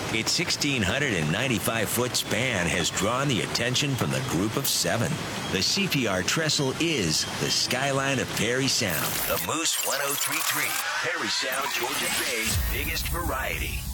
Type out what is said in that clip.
Its 1,695-foot span has drawn the attention from the Group of Seven. The CPR trestle is the skyline of Perry Sound. The Moose 1033, Perry Sound, Georgia Bay's biggest variety.